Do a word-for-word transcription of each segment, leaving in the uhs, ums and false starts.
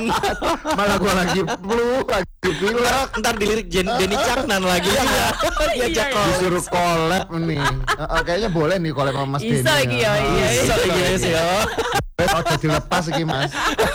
dong. Malah gue lagi flu, lagi pilek. Ntar dilirik Jen, Jenny Caknan lagi. Diajak collab. Disuruh collab nih. Uh, uh, kayaknya boleh nih collab sama Mas Denny. Iso lagi ya. Iya, Iso lagi ya. Oh, jadi lepas lagi Mas.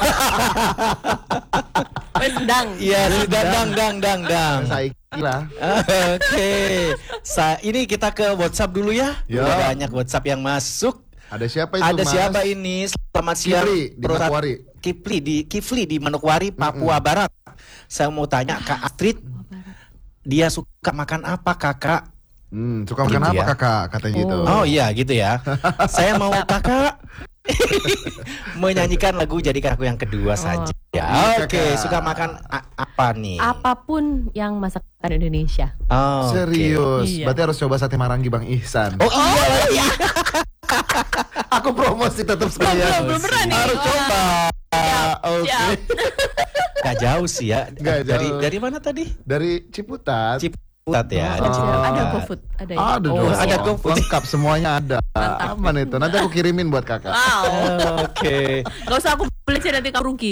Wes dang. Iya, dang dang dang dang dang. Saiki lah. Oke. Sa ini kita ke WhatsApp dulu ya. Ya. Udah banyak WhatsApp yang masuk. Ada siapa itu Ada Mas? siapa ini? Selamat siang. Kifli di Perurat- Manokwari. Kifli di Kifli di Manokwari, Papua Mm-mm. Barat. Saya mau tanya Kak Astrid, dia suka makan apa Kakak? Hmm, suka makan Gitu apa ya? kakak katanya gitu. Oh iya gitu ya. Saya mau Kakak menyanyikan lagu Jadikan Aku Yang Kedua saja. Iya, Oke, Kakak. suka makan a- apa nih? Apapun yang masakan Indonesia. Oh, oke. Serius, Iya. berarti harus coba sate marangi Bang Ihsan. Oh iya lagi. Aku promosi tetap sekalian. belum pernah nih. Harus Wah. coba. Oke. Siap. Gak jauh sih ya. Nggak Dari jauh. dari mana tadi? Dari Ciputat. Ciputat ya. Ada Oh. Ciputat. Ada GoFood, ada ya. Ada Oh, dong. ada GoFood. Lengkap semuanya ada. Mantap. Aman itu. Nanti aku kirimin buat kakak. Wow. Oke. Gak usah aku beli sih nanti kamu rugi.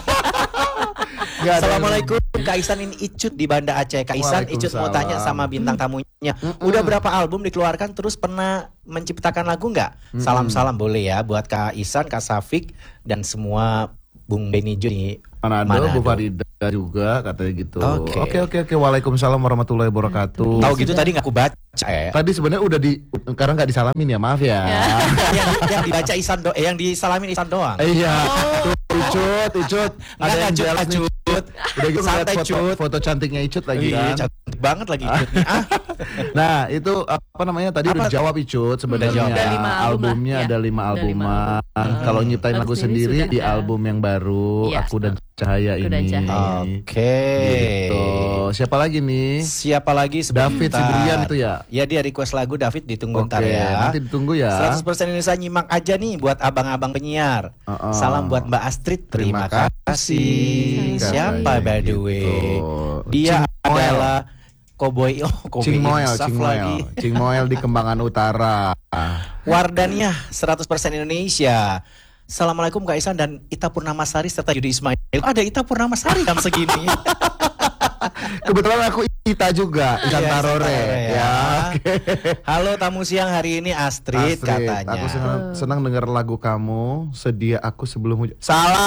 Nggak ada. Assalamualaikum Kak Ihsan, ini Icut di Banda Aceh. Kak Ihsan, Icut mau tanya sama bintang tamunya. Udah berapa album dikeluarkan, terus pernah menciptakan lagu nggak? Salam-salam boleh ya buat Kak Ihsan, Kak Safik, dan semua Bung Benny Jo di Manado, Manado. Bu Farida juga katanya gitu. Oke. Oke oke oke. Waalaikumsalam warahmatullahi wabarakatuh. Tahu gitu tadi nggak aku baca ya. Tadi sebenarnya udah di karena nggak disalamin ya, maaf ya. yang, yang dibaca Ihsan do, eh, yang disalamin Ihsan doang. Iya. Tuh, Icut, Icut. Nggak, nggak, Cut, jelas nih. Cut. Udah gitu ngeliat Santai, foto, Cut. foto cantiknya Icut lagi Iya, kan. cantik banget lagi Icut nih. Ah, Nah itu apa namanya tadi Apa? udah jawab Icut sebenarnya. Udah jawab. Ada lima album Albumnya lah, ya. ada lima Ada album. lima Kalau nyiptain Aku lagu sendiri sendiri di sudah. album yang baru Iya. Aku dan Cahaya Aku dan ini. Cahaya. Oke. Gitu. Siapa lagi nih? Siapa lagi sebentar? David Sidrian itu ya? Ya dia request lagu David, ditunggu Oke, ntar ya. nanti ditunggu ya. seratus persen Indonesia nyimak aja nih buat abang-abang penyiar. Uh-uh. Salam buat Mbak Astrid. Terima, Terima kasih. kasih. Siapa by the way? Gitu. Dia Cing Moel. adalah Cowboy oh Cowboy Cing Moel, Insaf Cing lagi. Moel, Cing Moel di Kembangan Utara. Wardania seratus persen Indonesia. Assalamualaikum Kak Ihsan dan Ita Purnamasari serta Yudi Ismail. Ada Ita Purnamasari jam segini. Kebetulan aku Ita juga, Isan Iya, Tarore Isan Tarore, ya. ya. Oke. Halo tamu siang hari ini Astrid, Astrid, katanya. aku senang, senang dengar lagu kamu. Sedia aku sebelum hujan.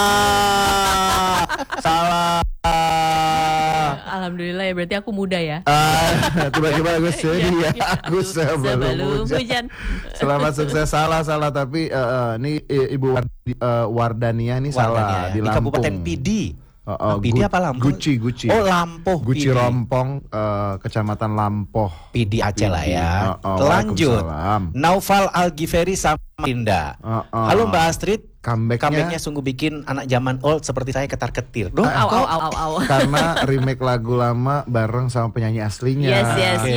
Salah, salah. Alhamdulillah ya, berarti aku muda ya. Ah, tiba-tiba aku sedia Iya, aku sebelum, sebelum hujan. hujan. Selamat sukses. Salah, salah. Tapi eh, eh, ini eh, Ibu Wardi- eh, Wardania ini Wardania, salah di di Lampung. Kabupaten Pidi. Oh, oh, Pidi Gu- apa Lampung? Guci, Guci. Oh Lampoh. Guci Pidi. Rompong, eh, Kecamatan Lampoh. Pidi Aceh lah Pidi. ya. Oh, oh, Lanjut. Waalaikumsalam. Naufal Al-Ghifari Samarinda. Oh, oh. Halo Mbak Astrid. Comebacknya, Comebacknya sungguh bikin anak zaman old seperti saya ketar-ketir. Duh, Au au kok au au au. karena remake lagu lama bareng sama penyanyi aslinya. Yes yes. Oke.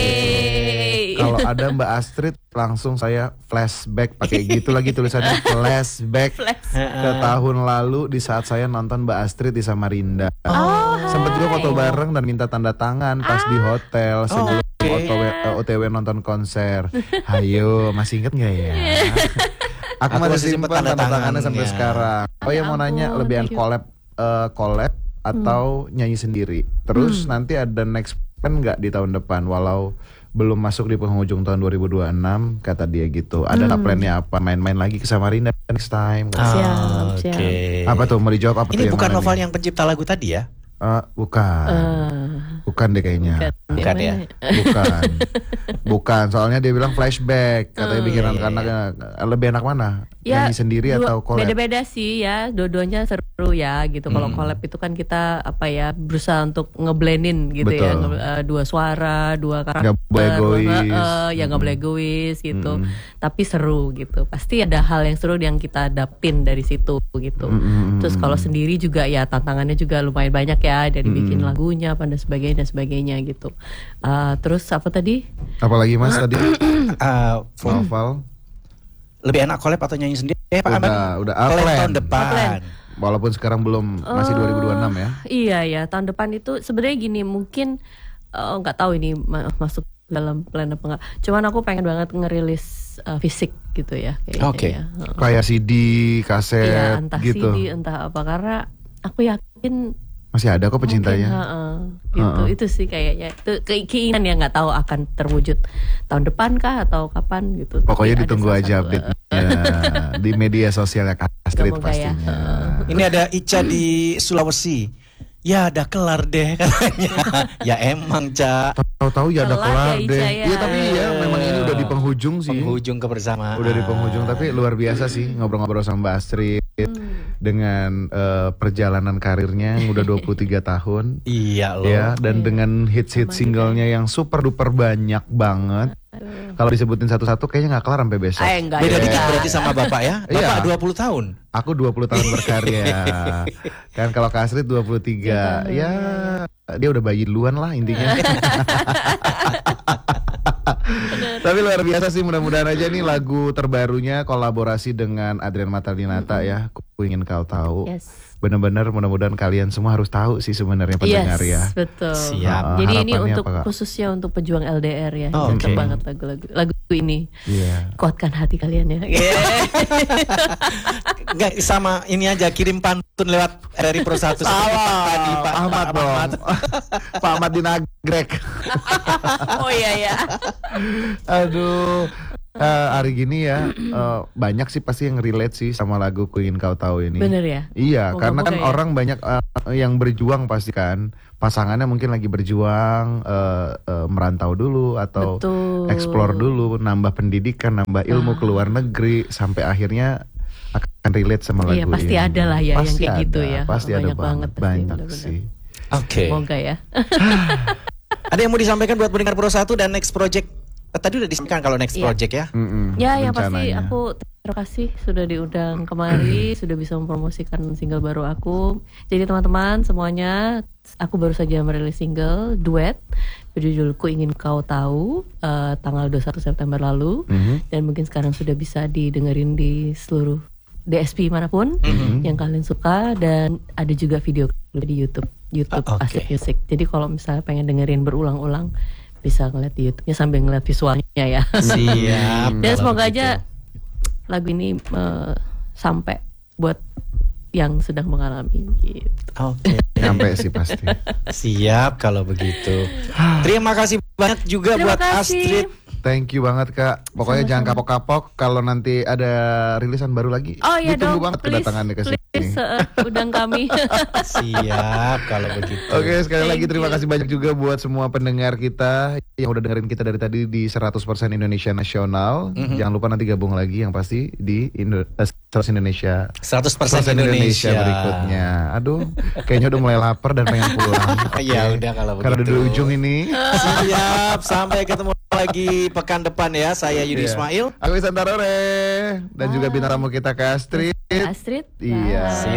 Yeay. Kalau ada Mbak Astrid langsung saya flashback pakai gitu lagi tulisannya flashback Flash. ke tahun lalu di saat saya nonton Mbak Astrid di Samarinda. Oh, Sempet juga hai. foto bareng dan minta tanda tangan pas di hotel sebelum oke. O T W, eh, O T W nonton konser. Hayo, masih inget nggak ya? Aku, Aku masih masih simpen simpan tanda tanda tangannya sampai tangannya. sekarang. Oh ya mau Ya nanya ampun, lebihan thank you. collab eh, collab atau nyanyi sendiri. Terus nanti ada next plan nggak di tahun depan walau belum masuk di penghujung tahun dua ribu dua puluh enam kata dia gitu. Ada nggak plannya apa? Main-main lagi ke Samarinda next time? Ah, Siap, siap. Oke. Apa tuh mau dijawab apa tuh Ini yang bukan mana novel nih? yang pencipta lagu tadi ya? Eh, bukan. Eh, Bukan deh kayaknya. Bukan ya? Bukan. Bukan, soalnya dia bilang flashback. Katanya Oh, bikin iya, anak-anak lebih enak mana? Ya, Nyanyi sendiri dua- atau collab? beda-beda sih ya, dua-duanya seru ya gitu. Kalau Hmm. collab itu kan kita apa ya berusaha untuk ngeblendin gitu ya, Betul. nge- eh, dua suara, dua karakter, Nggak boleh egois. eh, eh, ya nggak Mm. boleh egois gitu. Mm. Tapi seru gitu. Pasti ada hal yang seru yang kita dapin dari situ gitu. Mm-mm. Terus kalau sendiri juga ya tantangannya juga lumayan banyak ya, dari bikin Mm. lagunya, apa dan sebagainya dan sebagainya gitu. Eh, terus apa tadi? Apalagi Mas tadi? Eh, Fung, Novel. lebih enak collab atau nyanyi sendiri? Eh, Pak Udah, Aman? udah Collab plan. tahun depan. Plan. Walaupun sekarang belum masih dua ribu dua puluh enam ya. Iya ya, tahun depan itu sebenarnya gini, mungkin eh, nggak tahu ini ma- masuk dalam plan apa enggak. Cuman aku pengen banget ngerilis eh, fisik gitu ya. kayaknya Oke. ya. Heeh. Kayak C D, kaset Iya, entah gitu. C D, entah apa, karena aku yakin Masih ada kok pecintanya. mungkin, heeh, gitu. Heeh. Itu sih kayaknya. Itu ke- keinginan yang nggak tahu akan terwujud tahun depan kah atau kapan gitu. Pokoknya Tapi ada ditunggu salah aja satu, update-nya di media sosialnya Kak Astrid Semoga ya. pastinya. Ini ada Ica di Sulawesi. Ya udah kelar deh katanya. Ya emang Ca, Tahu-tahu ya ada Kelar kelar ya, deh. Ica, ya. Iya tapi ya memang ini udah di penghujung sih. penghujung kebersamaan. Udah di penghujung tapi luar biasa sih ngobrol-ngobrol sama Mbak Astrid dengan eh, perjalanan karirnya yang udah dua puluh tiga tahun. Iya loh. Ya, dan Iya. dengan hits-hits singlenya yang super duper banyak banget. Kalau disebutin satu-satu kayaknya nggak kelar sampai besok. Eh, enggak Beda ya. dikit berarti sama Bapak ya. Iya. Bapak dua puluh tahun. Aku dua puluh tahun berkarya. Kan kalau Kak Astrid dua puluh tiga. Ya, dia udah bayi duluan lah intinya. Tapi luar biasa sih, mudah-mudahan aja nih lagu terbarunya kolaborasi dengan Adrian Matalinata ya. Ku ingin kau tahu. Yes. Benar-benar mudah-mudahan kalian semua harus tahu sih sebenarnya pendengar Yes, ya. betul. Siap. Ah, Jadi ini harapannya untuk apa, Kak? khususnya untuk pejuang L D R ya. Oh, Cocok oke. banget lagu-lagu lagu ini. Iya. Kuatkan hati kalian ya. Enggak sama ini aja kirim pantun lewat dari Pro satu tadi Pak Ahmad Pak dong. Ahmad. Pak Ahmad di Nagrek. Oh iya ya. Aduh. Eh, hari gini ya eh, banyak sih pasti yang relate sih sama lagu Ku Ingin Kau Tahu ini. Bener ya? Iya, Moga-moga karena kan ya. orang banyak eh, yang berjuang pasti kan. Pasangannya mungkin lagi berjuang eh, eh, merantau dulu atau Betul. explore dulu, nambah pendidikan, nambah ilmu ke luar negeri sampai akhirnya akan relate sama lagu Iya, pasti ini. ada lah ya yang Pasti kayak ada, gitu ya. Pasti Banyak ada banget, banget pasti, banyak bener-bener. sih. Oke. Semoga ya. Ada yang mau disampaikan buat pendengar Pro satu dan next project? Eh, tadi udah disampaikan kalau next Iya. project ya. Mm-mm, Ya, yang pasti rencananya. aku terima kasih sudah diundang kemari, sudah bisa mempromosikan single baru aku. Jadi teman-teman semuanya, aku baru saja merilis single duet berjudul Ku Ingin Kau Tahu eh, tanggal dua puluh satu September lalu, Mhm. dan mungkin sekarang sudah bisa didengerin di seluruh D S P manapun yang kalian suka, dan ada juga video klip di YouTube, YouTube Ah, oke. Astrid Music. Jadi kalau misalnya pengen dengerin berulang-ulang bisa ngeliat di YouTube-nya sambil ngeliat visualnya ya. Siap. Dan kalau semoga begitu. aja lagu ini eh, sampai buat yang sedang mengalami gitu. Oke. Nyampe sih pasti. Siap kalau begitu. Terima kasih banyak juga Terima buat kasih. Astrid. Thank you banget Kak. Pokoknya jangan kapok-kapok kalau nanti ada rilisan baru lagi. Oh iya Ditunggu dong, banget please, kedatangannya ke sini. please eh, undang kami. Siap kalau begitu. Oke, sekali Thank lagi terima you. kasih banyak juga buat semua pendengar kita yang udah dengerin kita dari tadi di seratus persen Indonesia Nasional. Jangan lupa nanti gabung lagi yang pasti di Indo eh, seratus Indonesia. seratus persen Persen Indonesia. berikutnya. Aduh, kayaknya udah mulai lapar dan pengen pulang. Oke. Ya udah kalau Karena udah begitu. di ujung ini. Siap, sampai ketemu lagi pekan depan ya. Saya Yudi Iya. Ismail. Aku Isan Tarore dan juga bintang tamu kita Kak Astrid. Astrid. Iya. bye. Siap.